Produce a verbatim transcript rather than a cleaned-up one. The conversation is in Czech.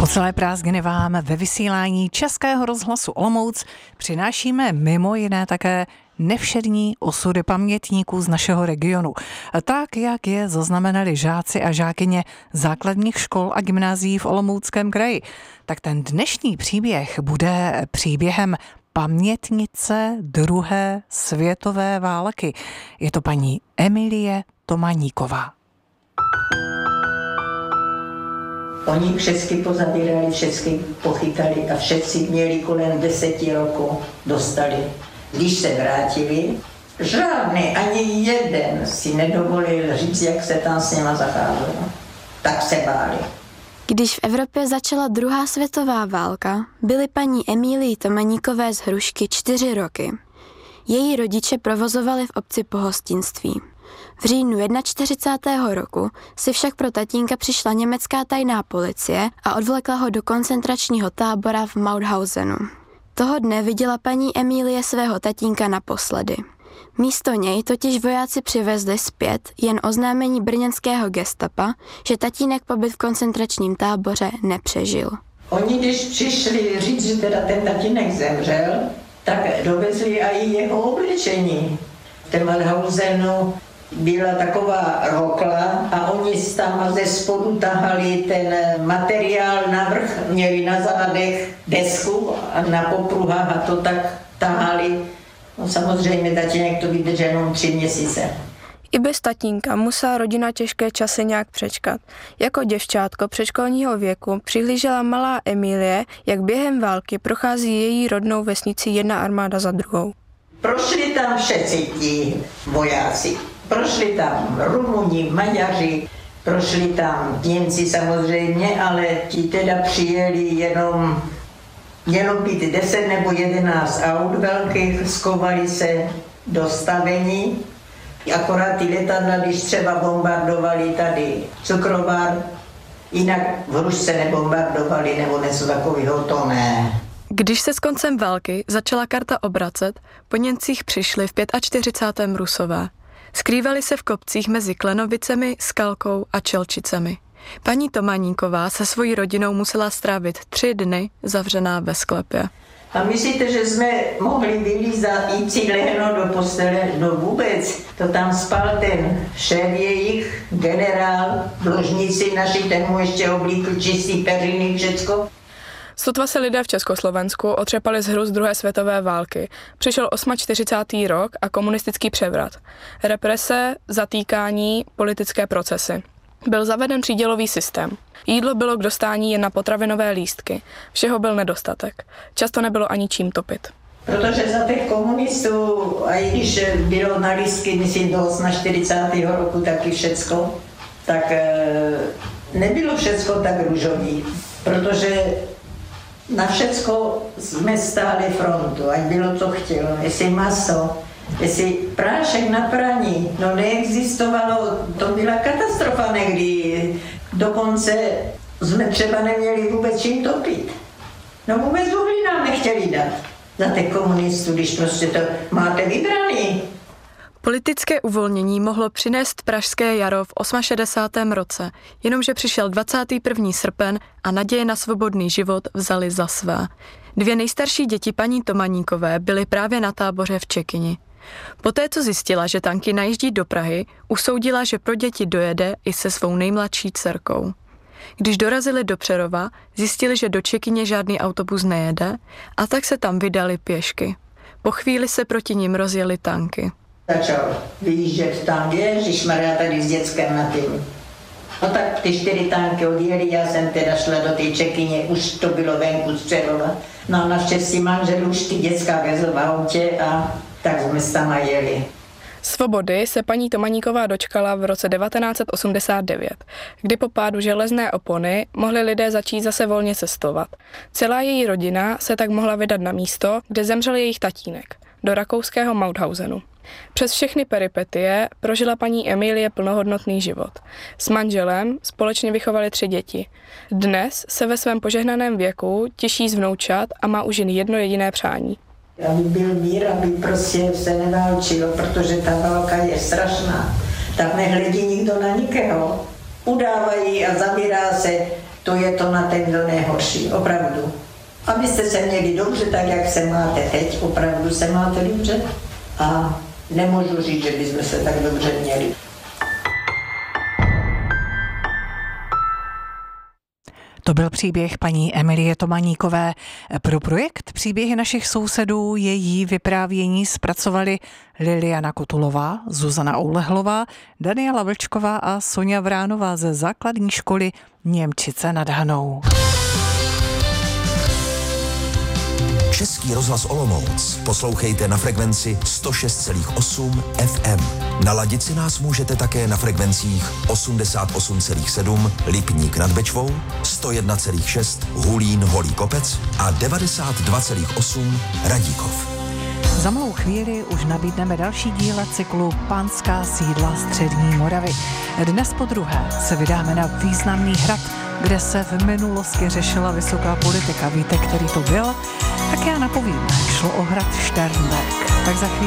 celé prázdniny vám ve vysílání Českého rozhlasu Olomouc přinášíme mimo jiné také nevšední osudy pamětníků z našeho regionu. Tak, jak je zaznamenali žáci a žákyně základních škol a gymnázií v Olomouckém kraji. Tak ten dnešní příběh bude příběhem pamětnice druhé světové války. Je to paní Emilie Tomaníková. Oni všechny pozabírali, všechny pochytali a všetci měli kolem deseti roku dostali. Když se vrátili, žádný, ani jeden si nedovolil říct, jak se tam s něma zacházelo. Tak se báli. Když v Evropě začala druhá světová válka, byly paní Emílii Tomaníkové z Hrušky čtyři roky. Její rodiče provozovali v obci pohostinství. V říjnu čtyřicátého prvního roku si však pro tatínka přišla německá tajná policie a odvlekla ho do koncentračního tábora v Mauthausenu. Toho dne viděla paní Emílie svého tatínka naposledy. Místo něj totiž vojáci přivezli zpět jen oznámení brněnského gestapa, že tatínek pobyt v koncentračním táboře nepřežil. Oni, když přišli říct, že teda ten tatínek zemřel, tak dovezli i jeho oblečení. V tom Mauthausenu byla taková rokla a oni tam ze spodu tahali ten materiál navrch, měli na zádech desku a na popruhách a to tak tahali. No samozřejmě tatínek to vydržel jenom tři měsíce. I bez tatínka musela rodina těžké časy nějak přečkat. Jako děvčátko předškolního věku přihlížela malá Emílie, jak během války prochází její rodnou vesnici jedna armáda za druhou. Prošli tam všetci ti vojáci. Prošli tam Rumuni, Maďaři, prošli tam Němci samozřejmě, ale ti teda přijeli jenom, mělo být deset nebo jedenáct aut velkých, skovali se do stavení. Akorát ty letadla, když třeba bombardovali tady cukrovár, jinak v Hrušce nebombardovali nebo něco takového, to ne. Když se s koncem války začala karta obracet, po Němcích přišli v čtyřicátém pátém Rusové. Skrývali se v kopcích mezi Klenovicemi, Skalkou a Čelčicemi. Paní Tomaníková se svojí rodinou musela strávit tři dny zavřená ve sklepě. A myslíte, že jsme mohli vylízat, jít si lehnout do postele? No vůbec. To tam spal ten šéf jejich, generál, dlužníci naši, ten mu ještě oblíkl čistý peřiny, všecko. Sotva se lidé v Československu otřepali z hrůz druhé světové války. Přišel čtyřicátý osmý rok a komunistický převrat. Represe, zatýkání, politické procesy. Byl zaveden přídělový systém. Jídlo bylo k dostání jen na potravinové lístky. Všeho byl nedostatek. Často nebylo ani čím topit. Protože za těch komunistů, a i když bylo na lístky, myslím, do čtyřicátého osmého roku taky všecko, tak nebylo všecko tak růžový. Protože na všecko jsme stáli frontu, ať bylo co chtělo, jestli maso, jestli prášek na praní, no neexistovalo, to byla katastrofa někdy, dokonce jsme třeba neměli vůbec čím topit. No vůbec uhlí nám nechtěli dát za těch komunistů, když prostě to máte vybraný. Politické uvolnění mohlo přinést pražské jaro v šedesátém osmém roce, jenomže přišel dvacátý první srpen a naděje na svobodný život vzali za své. Dvě nejstarší děti paní Tomaníkové byly právě na táboře v Čekyni. Poté, co zjistila, že tanky najíždí do Prahy, usoudila, že pro děti dojede i se svou nejmladší dcerkou. Když dorazili do Přerova, zjistili, že do Čekyně žádný autobus nejede a tak se tam vydali pěšky. Po chvíli se proti nim rozjeli tanky. Začal vyjíždět tank, ježišmarja, tady s dětskem na tím. No tak ty čtyři tanky odjeli, já jsem teda šla do té Čekyně, už to bylo venku z Přerova. No a naštěstí manžel už ty dětská vezl v autě a tak jsme tam jeli. Svobody se paní Tomaníková dočkala v roce devatenáct osmdesát devět, kdy po pádu železné opony mohli lidé začít zase volně cestovat. Celá její rodina se tak mohla vydat na místo, kde zemřel jejich tatínek, do rakouského Mauthausenu. Přes všechny peripetie prožila paní Emílie plnohodnotný život. S manželem společně vychovali tři děti. Dnes se ve svém požehnaném věku těší z vnoučat a má už jen jedno jediné přání. Aby byl mír, aby prostě se neválčilo, protože ta válka je strašná. Tak nehledí nikdo na nikého. Udávají a zabírá se to je to na ten kdo nejhorší, opravdu. Abyste se měli dobře, tak jak se máte teď, opravdu se máte dobře a nemůžu říct, že bychom se tak dobře měli. To byl příběh paní Emilie Tomaníkové. Pro projekt Příběhy našich sousedů její vyprávění zpracovali Liliana Kotulová, Zuzana Oulehlová, Daniela Vlčková a Sonja Vránová ze základní školy Němčice nad Hanou. Český rozhlas Olomouc poslouchejte na frekvenci sto šest celá osm F M. Naladit si nás můžete také na frekvencích osmdesát osm celá sedm Lipník nad Bečvou, sto jedna celá šest Hulín Holý Kopec a devadesát dva celá osm Radíkov. Za malou chvíli už nabídneme další díle cyklu Panská sídla střední Moravy. Dnes po druhé se vydáme na významný hrad, kde se v minulosti řešila vysoká politika. Víte, který to byl? Tak já napovím, šlo o hrad Šternberk. Tak za chvíli